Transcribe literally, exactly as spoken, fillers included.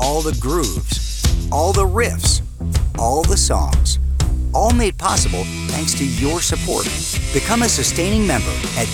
all the grooves, all the riffs, all the songs. All made possible thanks to your support. Become a sustaining member at